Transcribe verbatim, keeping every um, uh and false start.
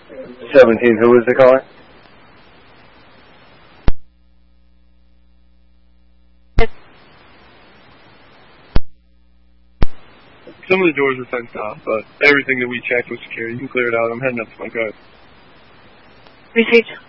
seventeen, who is the caller? Some of the doors were fenced off, but everything that we checked was secure. You can clear it out. I'm heading up to my car. Received.